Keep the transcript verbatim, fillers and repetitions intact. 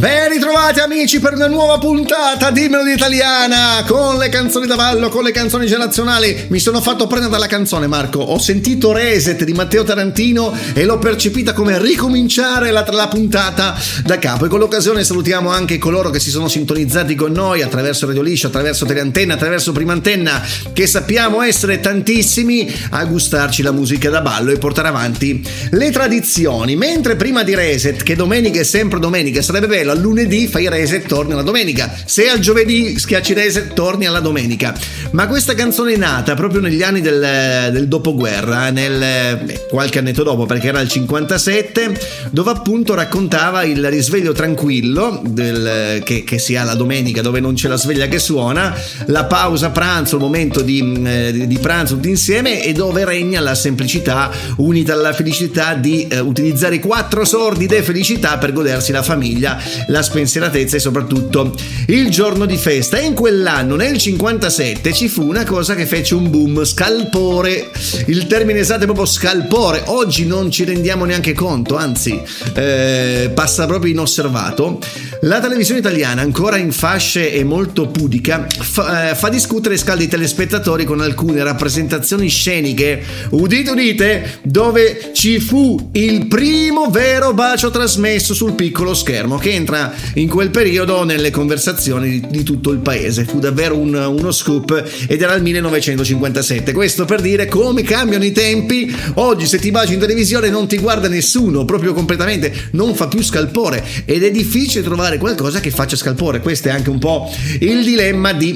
Ben ritrovati amici per una nuova puntata di Melody Italiana con le canzoni da ballo, con le canzoni generazionali. Mi sono fatto prendere dalla canzone, Marco. Ho sentito Reset di Matteo Tarantino e l'ho percepita come ricominciare la, la puntata da capo. E con l'occasione salutiamo anche coloro che si sono sintonizzati con noi attraverso Radio Liscio, attraverso Teleantenna, attraverso Prima Antenna, che sappiamo essere tantissimi a gustarci la musica da ballo e portare avanti le tradizioni. Mentre prima di Reset, che domenica è sempre domenica, sarebbe bello al lunedì fai reset, torni alla domenica, se al giovedì schiacci reset, torni alla domenica. Ma questa canzone è nata proprio negli anni del, del dopoguerra, nel beh, qualche annetto dopo, perché era il cinquantasette, dove appunto raccontava il risveglio tranquillo del, che, che si ha la domenica, dove non c'è la sveglia che suona, la pausa pranzo, il momento di, di pranzo tutti insieme, e dove regna la semplicità unita alla felicità di eh, utilizzare i quattro sordi de felicità per godersi la famiglia, la spensieratezza e soprattutto il giorno di festa. E in quell'anno, nel cinquantasette, ci fu una cosa che fece un boom, scalpore. Il termine esatto è proprio scalpore. Oggi non ci rendiamo neanche conto, anzi eh, passa proprio inosservato. La televisione italiana, ancora in fasce e molto pudica, fa, eh, fa discutere e scalda i telespettatori con alcune rappresentazioni sceniche, udite udite, dove ci fu il primo vero bacio trasmesso sul piccolo schermo, che entra in quel periodo nelle conversazioni di, di tutto il paese. Fu davvero un, uno scoop ed era il millenovecentocinquantasette. Questo per dire come cambiano i tempi. Oggi se ti baci in televisione non ti guarda nessuno, proprio completamente, non fa più scalpore ed è difficile trovare qualcosa che faccia scalpore. Questo è anche un po' il dilemma di